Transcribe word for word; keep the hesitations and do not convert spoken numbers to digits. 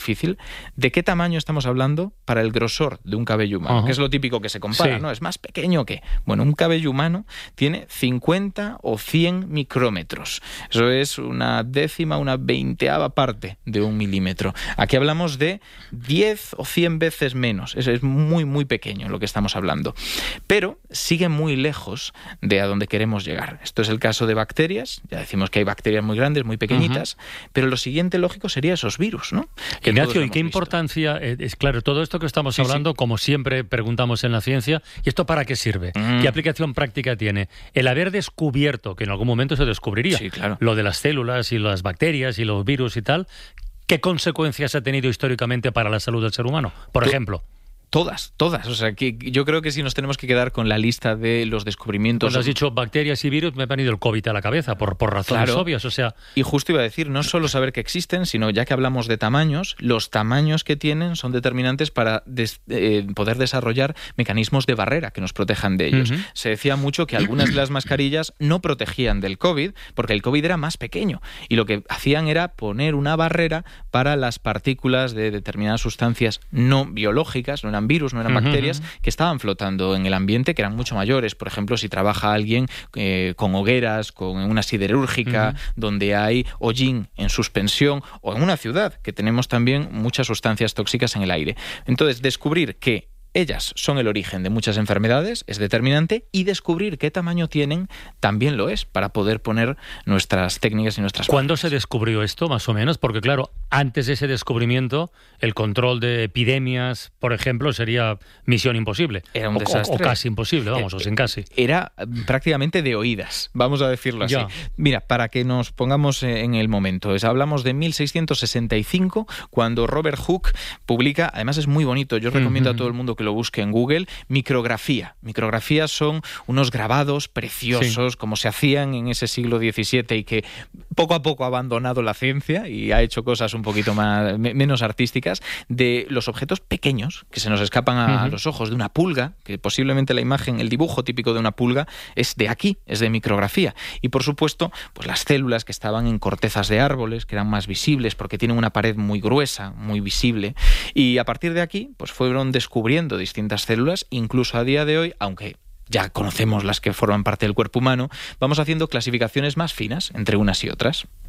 difícil. ¿De qué tamaño estamos hablando para el grosor de un cabello humano? Uh-huh. Que es lo típico que se compara, sí. ¿no? ¿Es más pequeño que? Bueno, un cabello humano tiene cincuenta o cien micrómetros. Eso es una décima, una veinteava parte de un milímetro. Aquí hablamos de diez o cien veces menos. Eso es muy, muy pequeño lo que estamos hablando. Pero sigue muy lejos de a donde queremos llegar. Esto es el caso de bacterias. Ya decimos que hay bacterias muy grandes, muy pequeñitas, uh-huh. pero lo siguiente lógico sería esos virus, ¿no? Que Ignacio, ¿y qué visto. importancia es? Claro, todo esto que estamos sí, hablando, sí. como siempre preguntamos en la ciencia, ¿y esto para qué sirve? Mm. ¿Qué aplicación práctica tiene? El haber descubierto, que en algún momento se descubriría, sí, claro. lo de las células y las bacterias y los virus y tal, ¿qué consecuencias ha tenido históricamente para la salud del ser humano? Por ejemplo... Todas, todas. O sea, que yo creo que si nos tenemos que quedar con la lista de los descubrimientos... Cuando has dicho bacterias y virus, me ha venido el COVID a la cabeza, por, por razones claro. obvias, o sea... Y justo iba a decir, no solo saber que existen, sino ya que hablamos de tamaños, los tamaños que tienen son determinantes para des, eh, poder desarrollar mecanismos de barrera que nos protejan de ellos. Uh-huh. Se decía mucho que algunas de las mascarillas no protegían del COVID, porque el COVID era más pequeño, y lo que hacían era poner una barrera para las partículas de determinadas sustancias no biológicas, no eran virus, no eran uh-huh. bacterias, que estaban flotando en el ambiente, que eran mucho mayores. Por ejemplo, si trabaja alguien eh, con hogueras, con una siderúrgica, uh-huh. donde hay hollín en suspensión, o en una ciudad, que tenemos también muchas sustancias tóxicas en el aire. Entonces, descubrir que ellas son el origen de muchas enfermedades es determinante, y descubrir qué tamaño tienen también lo es, para poder poner nuestras técnicas y nuestras... ¿Cuándo se descubrió esto, más o menos? Porque claro, antes de ese descubrimiento, el control de epidemias, por ejemplo, sería misión imposible. Era un o, desastre. O, o casi imposible, vamos, eh, o sin casi. Era prácticamente de oídas, vamos a decirlo así. Ya. Mira, para que nos pongamos en el momento, es, hablamos de mil seiscientos sesenta y cinco, cuando Robert Hooke publica, además es muy bonito, yo recomiendo uh-huh. a todo el mundo que que lo busque en Google, micrografía. Micrografía son unos grabados preciosos, sí. como se hacían en ese siglo diecisiete y que poco a poco ha abandonado la ciencia y ha hecho cosas un poquito más, menos artísticas, de los objetos pequeños que se nos escapan a, uh-huh. a los ojos, de una pulga, que posiblemente la imagen, el dibujo típico de una pulga es de aquí, es de micrografía. Y por supuesto, pues las células que estaban en cortezas de árboles, que eran más visibles porque tienen una pared muy gruesa, muy visible. Y a partir de aquí, pues fueron descubriendo distintas células, incluso a día de hoy, aunque ya conocemos las que forman parte del cuerpo humano, vamos haciendo clasificaciones más finas entre unas y otras.